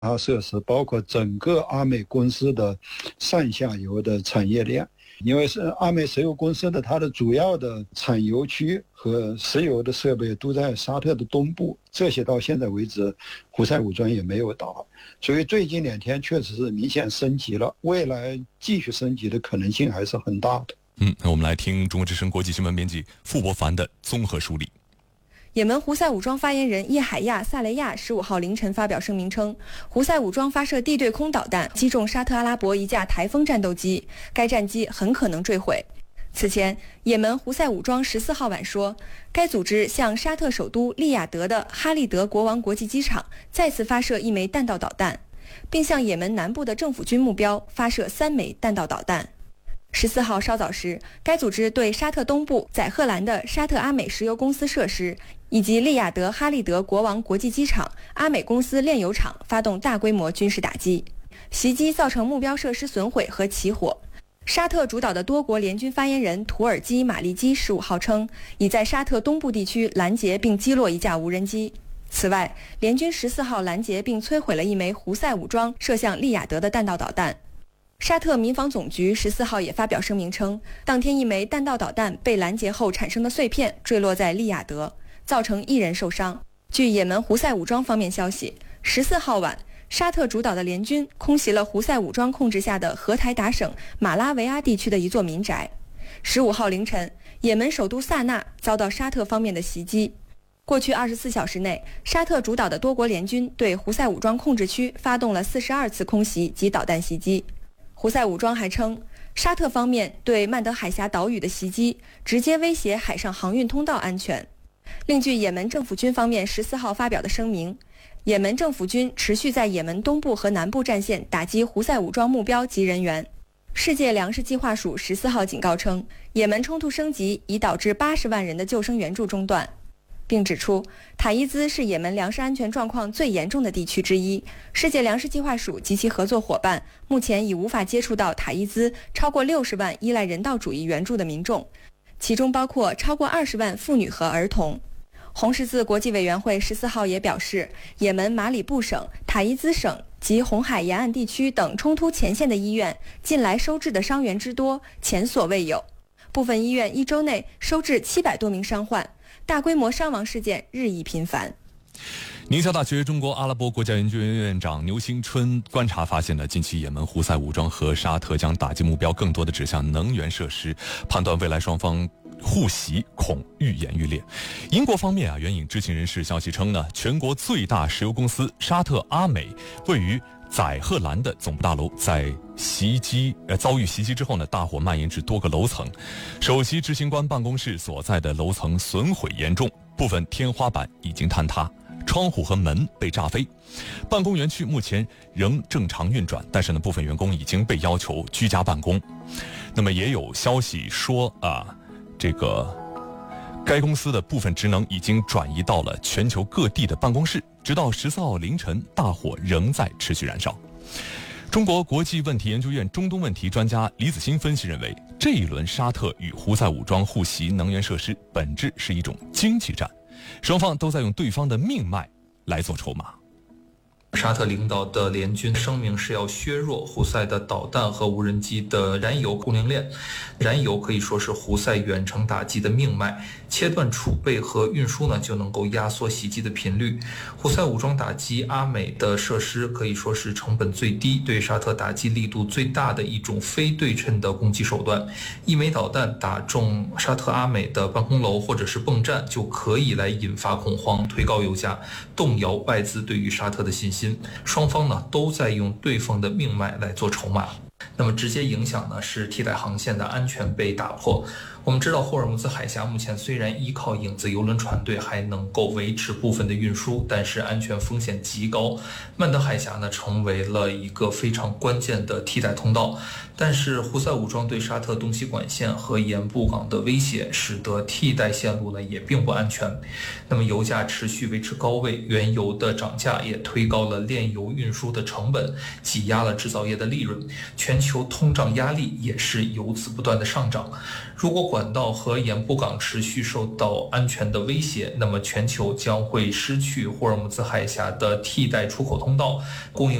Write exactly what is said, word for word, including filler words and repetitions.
它设施包括整个阿美公司的上下游的产业链，因为是阿美石油公司的它的主要的产油区和石油的设备都在沙特的东部，这些到现在为止胡塞武装也没有到，所以最近两天确实是明显升级了，未来继续升级的可能性还是很大的。 嗯，那我们来听中国之声国际新闻编辑傅博凡的综合梳理。 也门胡塞武装发言人叶海亚·萨雷亚十五号凌晨发表声明称，胡塞武装发射地对空导弹击中沙特阿拉伯一架台风战斗机，该战机很可能坠毁。此前，也门胡塞武装十四号晚说，该组织向沙特首都利雅得的哈利德国王国际机场再次发射一枚弹道导弹，并向也门南部的政府军目标发射三枚弹道导弹。十四号稍早时，该组织对沙特东部载赫兰的沙特阿美石油公司设施以及利雅得哈利德国王国际机场、阿美公司炼油厂发动大规模军事打击，袭击造成目标设施损毁和起火。沙特主导的多国联军发言人土耳其马利基十五号称，已在沙特东部地区拦截并击落一架无人机。此外，联军十四号拦截并摧毁了一枚胡塞武装射向利雅得的弹道导弹。沙特民防总局十四号也发表声明称，当天一枚弹道导弹被拦截后产生的碎片坠落在利雅得，造成一人受伤。据也门胡塞武装方面消息，十四号晚，沙特主导的联军空袭了胡塞武装控制下的荷台达省马拉维阿地区的一座民宅。十五号凌晨，也门首都萨那遭到沙特方面的袭击。过去二十四小时内，沙特主导的多国联军对胡塞武装控制区发动了四十二次空袭及导弹袭击。胡塞武装还称，沙特方面对曼德海峡岛屿的袭击直接威胁海上航运通道安全。另据也门政府军方面十四号发表的声明，也门政府军持续在也门东部和南部战线打击胡塞武装目标及人员。世界粮食计划署十四号警告称，也门冲突升级已导致八十万人的救生援助中断，并指出塔伊兹是也门粮食安全状况最严重的地区之一，世界粮食计划署及其合作伙伴目前已无法接触到塔伊兹超过六十万依赖人道主义援助的民众，其中包括超过二十万妇女和儿童。红十字国际委员会十四号也表示，也门马里布省、塔伊兹省及红海沿岸地区等冲突前线的医院近来收治的伤员之多前所未有，部分医院一周内收治七百多名伤患，大规模伤亡事件日益频繁。 宁夏大学中国阿拉伯国家研究院院长牛兴春观察发现了，近期也门胡塞武装和沙特将打击目标更多的指向能源设施，判断未来双方互袭恐愈演愈烈。英国方面啊，援引知情人士消息称呢，全国最大石油公司沙特阿美位于载赫兰的总部大楼在袭击呃遭遇袭击之后呢，大火蔓延至多个楼层，首席执行官办公室所在的楼层损毁严重，部分天花板已经坍塌，窗户和门被炸飞。办公园区目前仍正常运转，但是呢，部分员工已经被要求居家办公。那么也有消息说啊，这个该公司的部分职能已经转移到了全球各地的办公室，直到十四号凌晨，大火仍在持续燃烧。中国国际问题研究院中东问题专家李子欣分析认为，这一轮沙特与胡塞武装互袭能源设施，本质是一种经济战，双方都在用对方的命脉来做筹码。 沙特领导的联军声明是要削弱胡塞的导弹和无人机的燃油供应链，燃油可以说是胡塞远程打击的命脉，切断储备和运输呢，就能够压缩袭击的频率。胡塞武装打击阿美的设施可以说是成本最低、对沙特打击力度最大的一种非对称的攻击手段。一枚导弹打中沙特阿美的办公楼或者是泵站，就可以来引发恐慌、推高油价、动摇外资对于沙特的信心。双方呢都在用对方的命脉来做筹码。那么直接影响呢是替代航线的安全被打破。我们知道霍尔木兹海峡目前虽然依靠影子邮轮船队还能够维持部分的运输，但是安全风险极高。曼德海峡呢成为了一个非常关键的替代通道，但是胡塞武装对沙特东西管线和盐布港的威胁，使得替代线路呢也并不安全。那么油价持续维持高位，原油的涨价也推高了炼油运输的成本，挤压了制造业的利润。全球通胀压力也是由此不断的上涨。如果管道和盐布港持续受到安全的威胁，那么全球将会失去霍尔木兹海峡的替代出口通道，供应